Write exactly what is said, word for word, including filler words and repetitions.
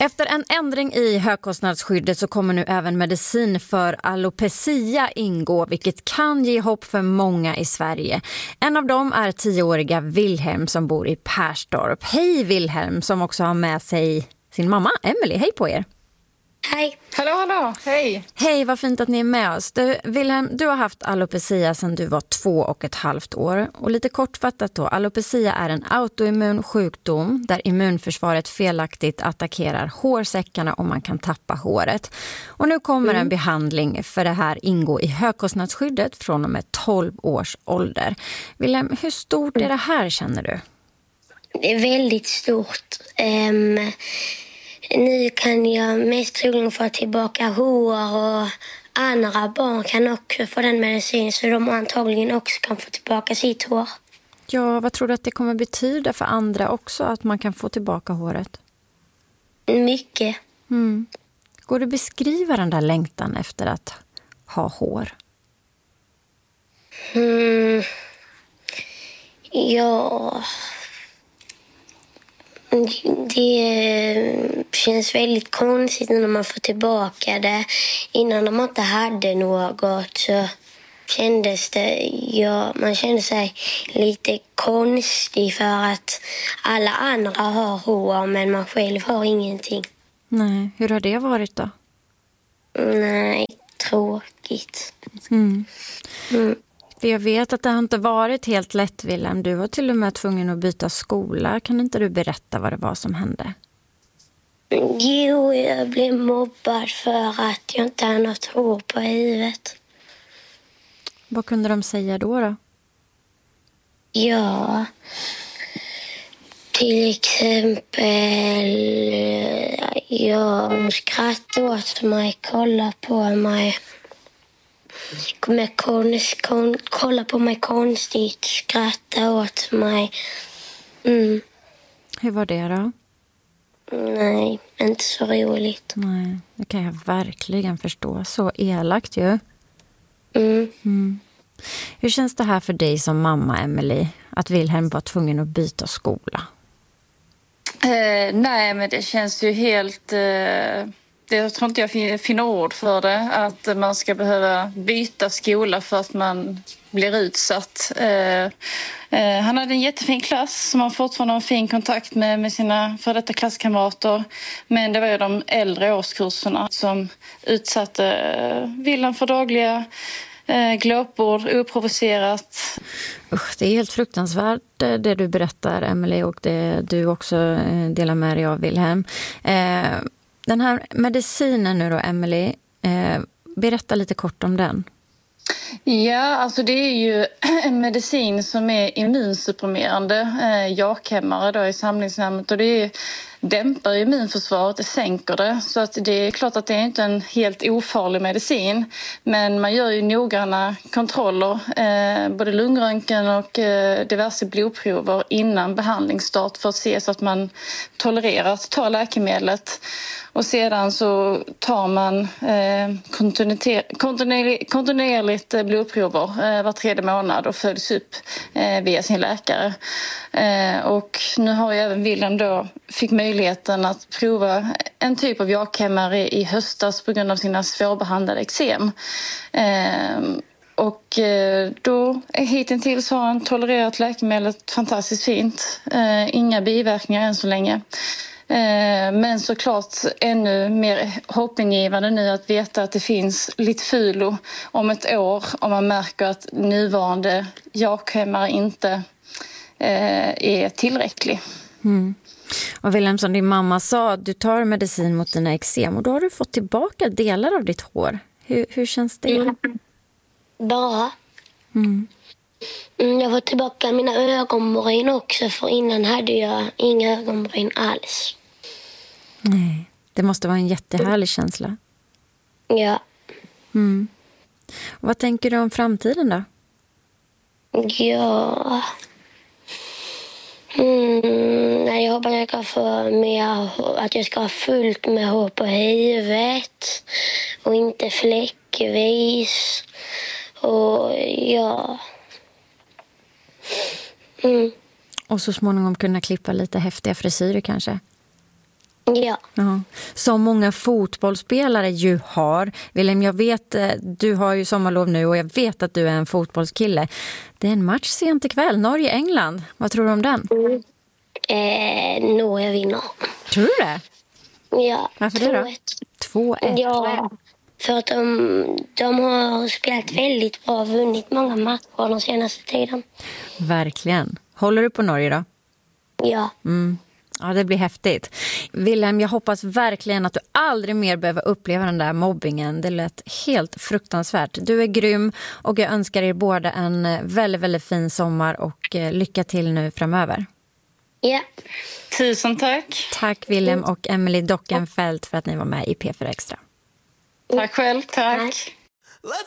Efter en ändring i högkostnadsskyddet så kommer nu även medicin för alopecia ingå, vilket kan ge hopp för många i Sverige. En av dem är tioåriga Wilhelm som bor i Perstorp. Hej Wilhelm, som också har med sig sin mamma Emily. Hej på er! Hej! Hallå, hallå! Hej! Hej, vad fint att ni är med oss. Du, Wilhelm, du har haft alopecia sedan du var två och ett halvt år. Och lite kortfattat då, alopecia är en autoimmun sjukdom där immunförsvaret felaktigt attackerar hårsäckarna och man kan tappa håret. Och nu kommer mm. en behandling för det här ingå i högkostnadsskyddet från och med tolv års ålder. Wilhelm, hur stort är det här känner du? Det är väldigt stort. Um... Nu kan jag mest troligen få tillbaka hår och andra barn kan också få den medicin så de antagligen också kan få tillbaka sitt hår. Ja, vad tror du att det kommer betyda för andra också att man kan få tillbaka håret? Mycket. Mm. Går det att beskriva den där längtan efter att ha hår? Mm. Ja... Det känns väldigt konstigt när man får tillbaka det. Innan de inte hade något så kändes det, ja, man kände sig lite konstig för att alla andra har hår men man själv har ingenting. Nej, hur har det varit då? Nej, tråkigt. Mm. Mm. För jag vet att det har inte varit helt lätt, Wilhelm. Du var till och med tvungen att byta skola. Kan inte du berätta vad det var som hände? Jo, jag blev mobbad för att jag inte hade något hår på huvudet. Vad kunde de säga då då? Ja, till exempel, jag skrattade åt mig, kolla på mig. Med konst, kon, kolla på mig konstigt, skratta åt mig. Mm. Hur var det då? Nej, inte så roligt. Nej, det kan jag verkligen förstå. Så elakt ju. Mm. Mm. Hur känns det här för dig som mamma, Emily? Att Wilhelm var tvungen att byta skola? Eh, nej, men det känns ju helt... Eh... Det, jag tror inte jag finner ord för det, att man ska behöva byta skola för att man blir utsatt. Eh, eh, han hade en jättefin klass som han fortfarande har en fin kontakt med, med sina för detta klasskamrater. Men det var ju de äldre årskurserna som utsatte eh, Wilhelm för dagliga eh, glåpord, oprovocerat. Usch, det är helt fruktansvärt det du berättar, Emily, och det du också delar med dig av, Wilhelm. Eh, Den här medicinen nu då, Emily, eh, berätta lite kort om den. Ja, alltså det är ju en medicin som är immunsupprimerande, eh, jakhämmare då i samlingsnamnet, och det är, dämpar immunförsvaret, det sänker det. Så att det är klart att det är inte en helt ofarlig medicin, men man gör ju noggranna kontroller, eh, både lungröntgen och eh, diverse blodprover innan behandlingsstart för att se så att man tolererar att ta läkemedlet. Och sedan så tar man eh, kontinuerligt, kontinuerligt blodprover eh, var tredje månad och följs upp eh, via sin läkare. Eh, och nu har ju även Wilhelm då fick möjligheten att prova en typ av jakhämmare i höstas på grund av sina svårbehandlade eksem. Eh, och eh, då hittills har han tolererat läkemedlet fantastiskt fint. Eh, inga biverkningar än så länge. Men såklart ännu mer hoppingivande nu att veta att det finns Litfulo om ett år om man märker att nuvarande jakhämmare inte är tillräcklig. Mm. Och Wilhelm, som din mamma sa, du tar medicin mot dina eksem och då har du fått tillbaka delar av ditt hår. Hur, hur känns det? Mm. Bra. Mm. Jag får tillbaka mina ögonbryn också, för innan hade jag inga ögonbryn alls. Nej, det måste vara en jättehärlig känsla. Ja. Mm. Och vad tänker du om framtiden då? Ja... Mm, jag hoppas att jag ska få mer, att jag ska ha fullt med hår på huvudet och inte fläckvis. Och ja... Mm. Och så småningom kunna klippa lite häftiga frisyrer kanske? Ja. Ja. Som många fotbollsspelare ju har. Wilhelm, jag vet, du har ju sommarlov nu och jag vet att du är en fotbollskille. Det är en match sent ikväll, Norge-England. Vad tror du om den? Mm. Eh, Norge vinner. Tror du det? Ja. Varför det då? två ett. Ja, för att de, de har spelat väldigt bra och vunnit många matcher den senaste tiden. Verkligen. Håller du på Norge då? Ja. Mm. Ja, det blir häftigt. Wilhelm, jag hoppas verkligen att du aldrig mer behöver uppleva den där mobbingen. Det lät helt fruktansvärt. Du är grym och jag önskar er båda en väldigt, väldigt fin sommar och lycka till nu framöver. Ja. Tusen tack. Tack Wilhelm och Emily Dockenfeldt för att ni var med i P fyra Extra. Tack själv, tack.